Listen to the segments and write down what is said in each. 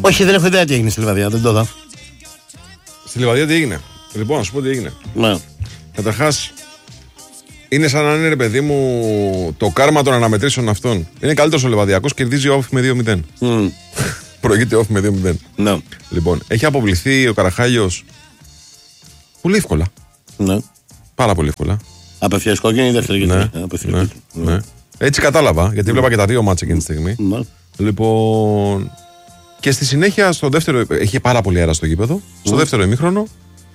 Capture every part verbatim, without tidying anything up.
Όχι, δεν έχω ιδέα τι έγινε στη Λιβαδιά, δεν το είδα. Στη Λιβαδιά τι έγινε. Λοιπόν, να σου πω τι έγινε. Ναι. Καταρχάς, είναι σαν να είναι, ρε παιδί μου, το κάρμα των αναμετρήσεων αυτών. Είναι καλύτερος ο Λιβαδιάκος, κερδίζει ο Όφη με δύο μηδέν. Mm. Προηγείται ο Όφη με δύο μηδέν. Ναι. Λοιπόν, έχει αποβληθεί ο Καραχάγιος πολύ εύκολα. Ναι. Πάρα πολύ εύκολα. Απευθείας κόκκινη ή δεύτερη ναι. κόκκινη. Ναι. Ναι. Ναι. Έτσι κατάλαβα, γιατί mm. βλέπα και τα δύο μάτσα εκείνη τη στιγμή. Ναι. Λοιπόν. Και στη συνέχεια, στο δεύτερο. Έχει πάρα πολύ αέρα στο γήπεδο. Mm. Στο δεύτερο ημίχρονο.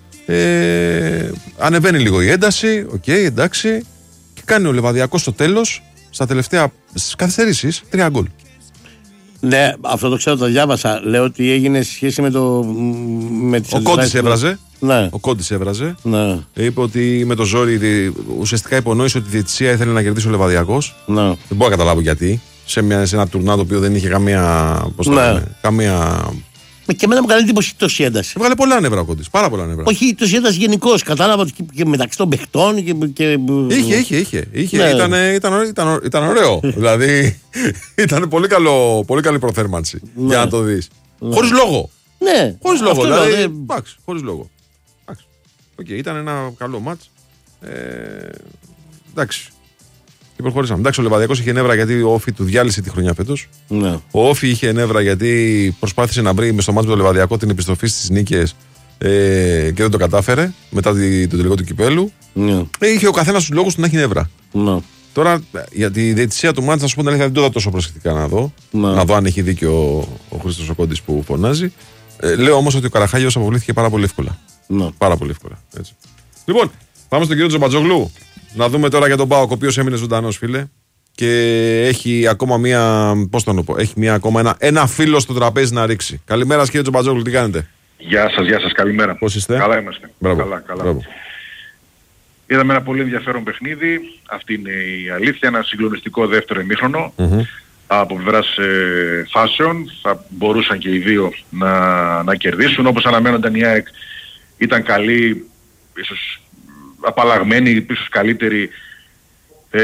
Ε, ανεβαίνει λίγο η ένταση. Οκ, okay, εντάξει. Και κάνει ο Λιβαδιακός στο τέλος, στα τελευταία. Στις καθυστερήσεις, τρία γκολ. Ναι, αυτό το ξέρω, το διάβασα. Λέω ότι έγινε σε σχέση με το. Με τις ο Κόντις έβραζε. Ναι. Ο Κόντις έβραζε. Ναι. Είπε ότι με το ζόρι ουσιαστικά υπονόησε ότι η διαιτησία ήθελε να κερδίσει ο Λιβαδιακός. Ναι. Δεν μπορώ να καταλάβω γιατί. Σε, μια, σε ένα τουρνά το οποίο δεν είχε καμία. Πώς ναι. το λένε, καμία. Και εμένα μου κάνει εντύπωση τόση ένταση. Έβγαλε πολλά νεύρα ο Κόντις. Πάρα πολλά νεύρα. Όχι, τόση ένταση γενικώς. Κατάλαβα ότι και μεταξύ των παιχτών. Και, και... Είχε, είχε, είχε. είχε. Ναι. Ήταν, ήταν, ήταν, ήταν ωραίο. Δηλαδή ήταν πολύ, καλό, πολύ καλή προθέρμανση. Ναι. Για να το δεις. Ναι. Χωρίς λόγο. Ναι. Χωρίς λόγο. Δηλαδή, ναι. εντάξει, χωρίς λόγο. Okay, ήταν ένα καλό μάτς. Ε, εντάξει. Και προχωρήσαμε. Εντάξει, ο Λιβαδιακός είχε νεύρα γιατί ο Όφη του διάλυσε τη χρονιά φέτος. Ναι. Ο Όφη είχε νεύρα γιατί προσπάθησε να βρει με στο μάτς με το Λιβαδιακό την επιστροφή στις νίκες ε, και δεν το κατάφερε μετά τη, το τελικό του κυπέλου. Ναι. Ε, είχε ο καθένας τους λόγους του να έχει νεύρα. Ναι. Τώρα για τη διαιτησία του μάτς, να σου πω την αλήθεια, δεν το είδα τόσο προσεκτικά να δω. Ναι. Να δω αν έχει δίκιο ο, ο Χρήστος ο Κόντης που φωνάζει. Ε, λέω όμως ότι ο Καραχάγιος αποβλήθηκε πάρα πολύ εύκολα. Ναι. Πάρα πολύ εύκολα. Έτσι. Λοιπόν, πάμε στον κύριο Τζομπατζόγλου. Να δούμε τώρα για τον ΠΑΟΚ, ο οποίος έμεινε ζωντανός, φίλε. Και έχει ακόμα μία. Πώς το πω, έχει μία ακόμα ένα, ένα φύλλο στο τραπέζι να ρίξει. Καλημέρα, κύριε Τζομπατζόγλου, τι κάνετε? Γεια σας, γεια σας, καλημέρα. Πώς είστε? Καλά είμαστε. Μπράβο. Καλά, καλά. Μπράβο. Είδαμε ένα πολύ ενδιαφέρον παιχνίδι. Αυτή είναι η αλήθεια. Ένα συγκλονιστικό δεύτερο ημίχρονο. Mm-hmm. Από πλευράς ε, φάσεων. Θα μπορούσαν και οι δύο να, να κερδίσουν. Όπως αναμένονταν, η ΑΕΚ ήταν καλή, ίσως απαλλαγμένη, ίσως καλύτερη ε,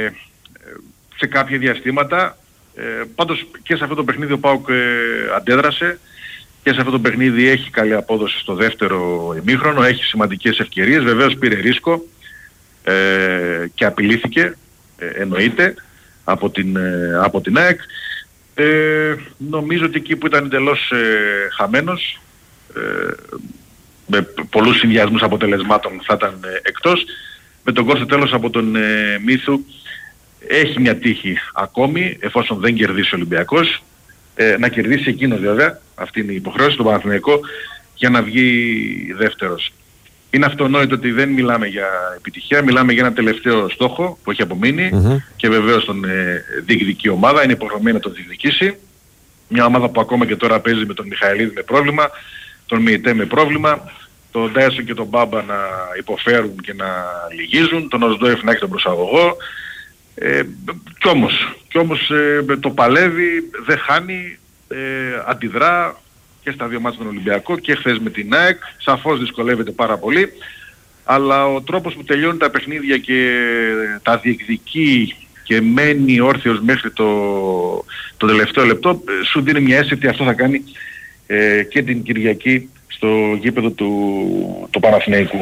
σε κάποια διαστήματα. Ε, πάντως και σε αυτό το παιχνίδι ο ΠΑΟΚ ε, αντέδρασε. Και σε αυτό το παιχνίδι έχει καλή απόδοση στο δεύτερο ημίχρονο, έχει σημαντικές ευκαιρίες, βεβαίως πήρε ρίσκο ε, και απειλήθηκε, ε, εννοείται, από την, ε, από την ΑΕΚ. Ε, νομίζω ότι εκεί που ήταν εντελώς ε, χαμένος, ε, με πολλούς συνδυασμούς αποτελεσμάτων θα ήταν ε, εκτός, με τον γκολ στο τέλος από τον ε, Μίθου έχει μια τύχη ακόμη, εφόσον δεν κερδίσει ο Ολυμπιακός, ε, να κερδίσει εκείνος βέβαια, αυτή είναι η υποχρέωση του Παναθηναϊκού, για να βγει δεύτερος. Είναι αυτονόητο ότι δεν μιλάμε για επιτυχία, μιλάμε για ένα τελευταίο στόχο που έχει απομείνει mm-hmm. και βεβαίως τον ε, διεκδικεί ομάδα, είναι υποχρεωμένη να τον διεκδικήσει. Μια ομάδα που ακόμα και τώρα παίζει με τον Μιχαηλίδη με πρόβλημα, τον Μιητέ με πρόβλημα, τον Ντάισον και τον Μπάμπα να υποφέρουν και να λυγίζουν, τον Οσδόεφ να έχει τον προσαγωγό. Ε, κι όμως, κι όμως ε, το παλεύει, δεν χάνει, ε, αντιδρά και στα δύο μάτια με τον Ολυμπιακό και χθες με την ΑΕΚ. Σαφώς δυσκολεύεται πάρα πολύ, αλλά ο τρόπος που τελειώνει τα παιχνίδια και τα διεκδικεί και μένει όρθιος μέχρι το, το τελευταίο λεπτό, σου δίνει μια αίσθηση ότι αυτό θα κάνει ε, και την Κυριακή στο γήπεδο του, του Παναθηναϊκού.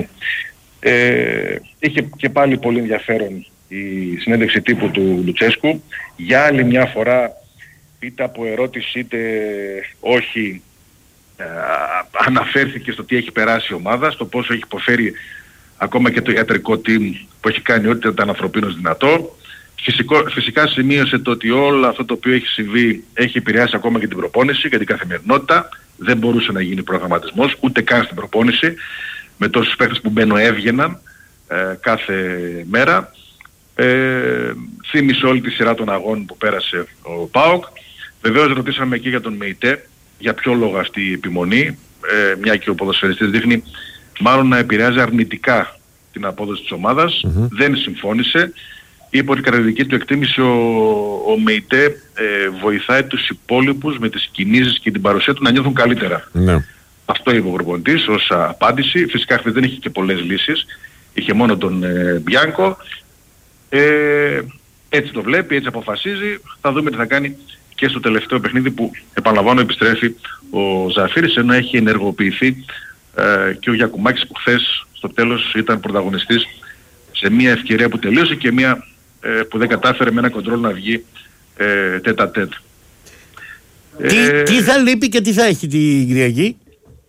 Ε, είχε και πάλι πολύ ενδιαφέρον η συνέντευξη τύπου του Λουτσέσκου. Για άλλη μια φορά, είτε από ερώτηση είτε όχι, ε, αναφέρθηκε στο τι έχει περάσει η ομάδα, στο πόσο έχει υποφέρει ακόμα και το ιατρικό team που έχει κάνει ό,τι ήταν ανθρωπίνως δυνατό. Φυσικό, φυσικά σημείωσε το ότι όλο αυτό το οποίο έχει συμβεί έχει επηρεάσει ακόμα και την προπόνηση και την καθημερινότητα. Δεν μπορούσε να γίνει προγραμματισμός ούτε καν στην προπόνηση, με τόσους παίκτες που μπαίνουν έβγαιναν ε, κάθε μέρα. Ε, θύμισε όλη τη σειρά των αγώνων που πέρασε ο ΠΑΟΚ. Βεβαίως ρωτήσαμε και για τον ΜΕΙΤΕ, για ποιο λόγο αυτή η επιμονή, ε, μια και ο ποδοσφαιριστής δείχνει μάλλον να επηρεάζει αρνητικά την απόδοση της ομάδας. Mm-hmm. Δεν συμφώνησε. Είπε ότι κατά τη δική του εκτίμηση ο, ο ΜΕΙΤΕ ε, βοηθάει τους υπόλοιπους με τις κινήσεις και την παρουσία του να νιώθουν καλύτερα. Mm-hmm. Αυτό είπε ο προπονητής ως απάντηση. Φυσικά χθες δεν είχε και πολλές λύσεις. Είχε μόνο τον ε, Μπιάνκο. Ε, έτσι το βλέπει, έτσι αποφασίζει. Θα δούμε τι θα κάνει και στο τελευταίο παιχνίδι που επαναλαμβάνω επιστρέφει ο Ζαφύρης, ενώ έχει ενεργοποιηθεί ε, και ο Γιακουμάκης που χθες στο τέλος ήταν πρωταγωνιστής σε μια ευκαιρία που τελείωσε και μια ε, που δεν κατάφερε με ένα κοντρόλ να βγει ε, τέτα τέτ. Τι, ε, τι θα λείπει και τι θα έχει την Κυριακή?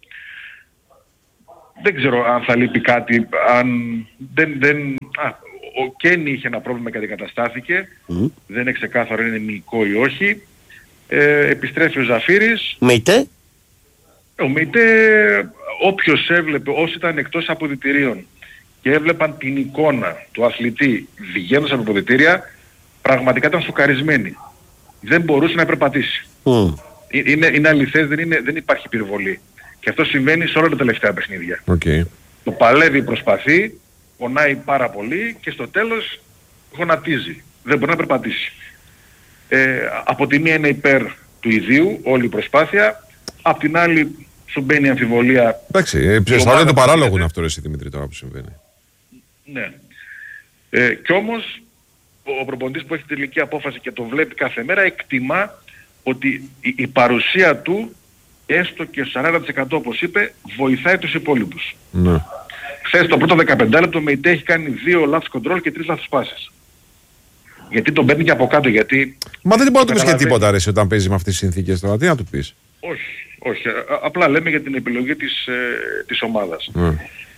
Δεν ξέρω αν θα λείπει κάτι. Αν δεν, δεν, α, ο Κένι είχε ένα πρόβλημα και αντικαταστάθηκε. Mm. Δεν είναι ξεκάθαρο είναι μυϊκό ή όχι. Ε, επιστρέφει ο Ζαφύρης. Μεϊτέ. Ο Μεϊτέ, όποιος έβλεπε, όσοι ήταν εκτός αποδυτηρίων και έβλεπαν την εικόνα του αθλητή βγαίνοντας από αποδυτήρια, πραγματικά ήταν σοκαρισμένοι. Δεν μπορούσε να περπατήσει. Mm. Είναι, είναι αληθές, δεν, είναι, δεν υπάρχει πυροβολή. Και αυτό συμβαίνει σε όλα τα τελευταία παιχνίδια. Okay. Το παλεύει, προσπαθεί, πονάει πάρα πολύ και στο τέλος γονατίζει. Δεν μπορεί να περπατήσει. Ε, από τη μία είναι υπέρ του ιδίου όλη η προσπάθεια, απ' την άλλη σου μπαίνει η αμφιβολία. Εντάξει, αισθάνεται το παράλογο είναι αυτό εσύ Δημήτρη τώρα που συμβαίνει. Ναι. Ε, κι όμως ο προπονητής που έχει τελική απόφαση και το βλέπει κάθε μέρα εκτιμά ότι η, η παρουσία του έστω και σαράντα τοις εκατό όπως είπε βοηθάει τους υπόλοιπους. Ναι. Χθες το πρώτο δεκαπέντε λεπτό ο Μεϊτέ έχει κάνει δύο λάθος κοντρόλ και τρεις λάθος πάσες. Γιατί τον παίρνει και από κάτω, γιατί... Μα δεν μπορεί να του πεις και τίποτα ρε, όταν παίζει με αυτές τις συνθήκες τώρα, τι να του πεις? Όχι, όχι. Α, απλά λέμε για την επιλογή της, ε, της ομάδας. Mm.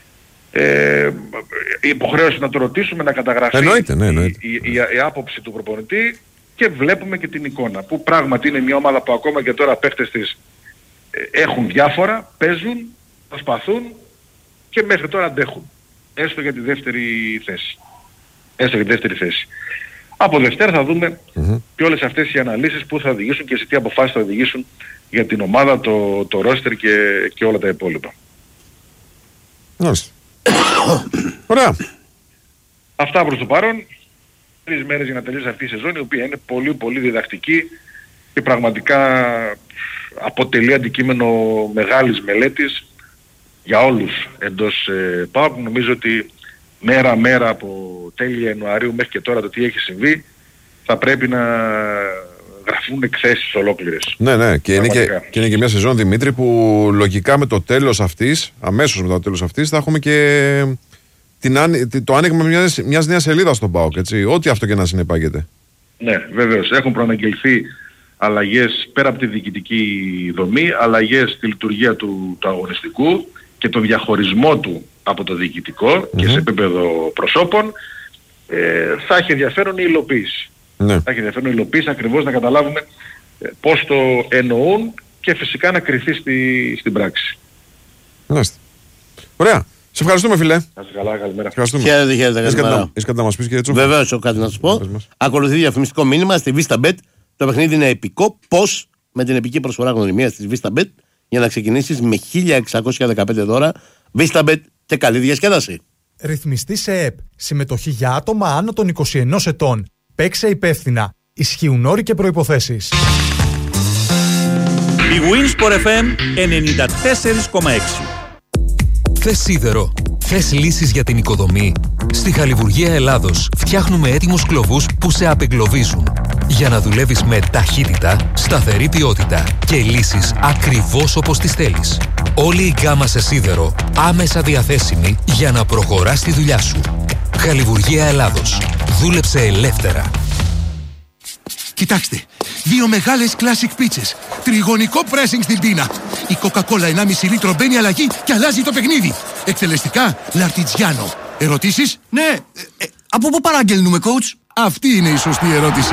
Ε, η υποχρέωση να το ρωτήσουμε, να καταγραφεί εννοείται, ναι, εννοείται. Η, η, η, η άποψη του προπονητή και βλέπουμε και την εικόνα. Που πράγματι είναι μια ομάδα που ακόμα και τώρα παίχτες της ε, έχουν διάφορα, παίζουν, προσπαθούν και μέχρι τώρα αντέχουν. Έστω για τη δεύτερη θέση. Έστω για τη δεύτερη θέση. Από Δευτέρα θα δούμε mm-hmm. και όλες αυτές οι αναλύσεις που θα οδηγήσουν και σε τι αποφάσεις θα οδηγήσουν για την ομάδα, το, το ρόστερ και, και όλα τα υπόλοιπα. Μάλιστα. Ωραία. Αυτά προς το παρόν. Τρεις μέρες για να τελειώσει αυτή η σεζόν, η οποία είναι πολύ πολύ διδακτική και πραγματικά αποτελεί αντικείμενο μεγάλης μελέτης για όλους εντός ε, ΠΑΟΚ. Νομίζω ότι μέρα μέρα από τέλη Ιανουαρίου μέχρι και τώρα το τι έχει συμβεί θα πρέπει να γραφούν εκθέσεις ολόκληρες. Ναι, ναι, και είναι και, και είναι και μια σεζόν Δημήτρη που λογικά με το τέλος αυτής, αμέσως μετά το τέλος αυτής θα έχουμε και την, το άνοιγμα μιας, μιας νέας σελίδας στον ΠΑΟΚ, έτσι, ό,τι αυτό και να συνεπάγεται. Ναι, βεβαίως. Έχουν προαναγγελθεί αλλαγές πέρα από τη διοικητική δομή, αλλαγές στη λειτουργία του, του αγωνιστικού και τον διαχωρισμό του από το διοικητικό mm-hmm. και σε επίπεδο προσώπων. Ε, θα έχει ενδιαφέρον η υλοποίηση. Ναι. Θα έχει ενδιαφέρον η υλοποίηση ακριβώς να καταλάβουμε ε, πώς το εννοούν και φυσικά να κρυθεί στη, στην πράξη. Μάλιστα. Ωραία. Σε ευχαριστούμε φίλε. Να είσαι καλά, καλημέρα. Χαίρετε, χαίρετε. Έχεις κάτι να μας πεις κύριε Τσούφα? Βεβαίως, έχω κάτι να σας πω. Ακολουθεί διαφημιστικό μήνυμα στη VistaBet. Το παιχνίδι είναι επικό. Πώς? Με την επική προσφορά γνωριμίας της VistaBet για να ξεκινήσεις με χίλια εξακόσια δεκαπέντε δώρα. VistaBet και καλή διασκέδαση. Ρυθμιστή σε ΕΠ. Συμμετοχή για άτομα άνω των είκοσι ενός ετών. Παίξε υπεύθυνα. Ισχύουν όροι και προϋποθέσεις. Η Winsport εφ εμ ενενήντα τέσσερα κόμμα έξι. Θες σίδερο? Θες λύσεις για την οικοδομή? Στη Χαλιβουργία Ελλάδος φτιάχνουμε έτοιμους κλωβούς που σε απεγκλωβίζουν. Για να δουλεύεις με ταχύτητα, σταθερή ποιότητα και λύσεις ακριβώς όπως τις θέλεις. Όλη η γκάμα σε σίδερο άμεσα διαθέσιμη για να προχωράς τη δουλειά σου. Χαλιβουργία Ελλάδος. Δούλεψε ελεύθερα. Κοιτάξτε, δύο μεγάλες classic πίτσες. Τριγωνικό pressing στην πίνα. Η Coca-Cola ενάμιση λίτρο μπαίνει αλλαγή και αλλάζει το παιχνίδι. Εκτελεστικά, Λαρτιτζιάνο. Ερωτήσεις? Ναι. Ε, από πού παραγγέλνουμε, coach? Αυτή είναι η σωστή ερώτηση.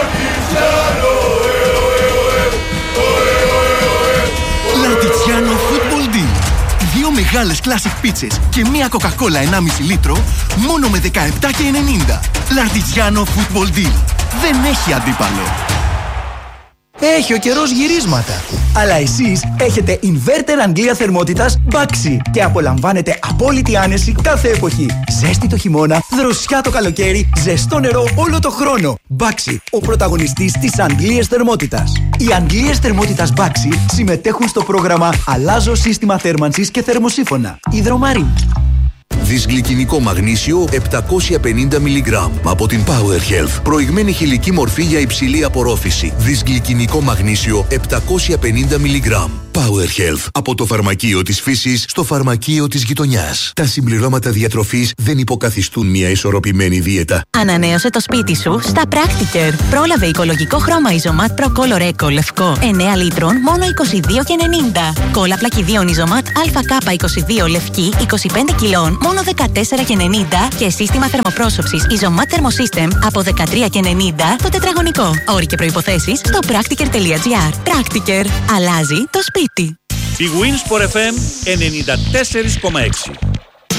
Λαρτιτζιάνο Football Deal. Δύο μεγάλες classic πίτσες και μία Coca-Cola ενάμιση λίτρο μόνο με δεκαεπτά και ενενήντα. Λαρτιτζιάνο Football Deal. Δεν έχει αντίπαλο. Έχει ο καιρός γυρίσματα. Αλλά εσείς έχετε inverter Αγγλία θερμότητας Baxi και απολαμβάνετε απόλυτη άνεση κάθε εποχή. Ζέστη το χειμώνα, δροσιά το καλοκαίρι, ζεστό νερό όλο το χρόνο. Baxi, ο πρωταγωνιστής της Αγγλίας θερμότητας. Οι Αγγλίες θερμότητας Baxi συμμετέχουν στο πρόγραμμα Αλλάζω σύστημα θέρμανσης και θερμοσύφωνα. Υδρομαρή. Δυσγλυκινικό μαγνήσιο επτακόσια πενήντα μιλιγκράμμ από την Power Health. Προηγμένη χηλική μορφή για υψηλή απορρόφηση. Δυσγλυκινικό μαγνήσιο επτακόσια πενήντα μιλιγκράμμ. Power Health. Από το φαρμακείο της φύσης στο φαρμακείο της γειτονιάς. Τα συμπληρώματα διατροφής δεν υποκαθιστούν μια ισορροπημένη δίαιτα. Ανανέωσε το σπίτι σου στα Practiker. Πρόλαβε οικολογικό χρώμα Isomat Pro Color Eco λευκό εννέα λίτρων μόνο είκοσι δύο και ενενήντα. Κόλλα πλακιδίων Isomat Α K είκοσι δύο λευκή είκοσι πέντε κιλών μόνο δεκατέσσερα και ενενήντα και σύστημα θερμοπρόσωψης Isomat Thermosystem από δεκατρία και ενενήντα το τετραγωνικό. Όροι και προϋποθέσεις στο practiker τελεία gr. Practiker. Αλλάζει το σπίτι. Η Winsport εφ εμ ενενήντα τέσσερα κόμμα έξι.